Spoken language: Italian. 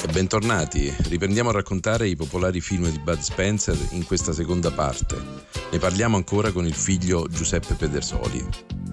Bentornati, riprendiamo a raccontare i popolari film di Bud Spencer in questa seconda parte. Ne parliamo ancora con il figlio Giuseppe Pedersoli.